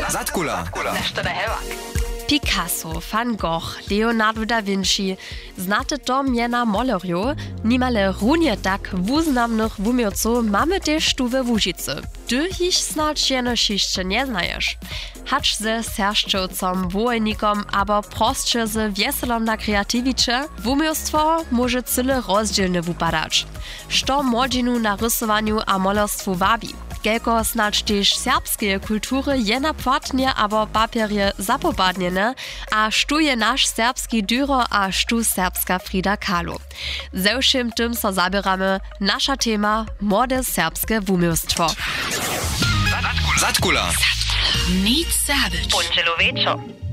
Zatkula. Nešto da hevak. Picasso, Van Gogh, Leonardo da Vinci, znate to miena molerjo, nimale runie tak wuznamnych wumioców mamy też tu we Łužicy. Ty ich snad jenoś jeszcze nie znajesz. Hacz ze serszczowcom, wojnikom, abo prostsze z wieselom na kreatiwicze, wumiostwo może cyle rozdzielne wupadać. Što młodzinu na rysowaniu a molerstwu wabi? Kelko snad też serbskie kultury jena płatnie abo papierie zapopadniene, a sztu je nasz serbski Dürer a sztu serbska Frida Kahlo. Ze všim tym so zabieramy nasza tema młode serbskie wumiostwo. Zatkula. Nic Serbisch. Und Celovecio.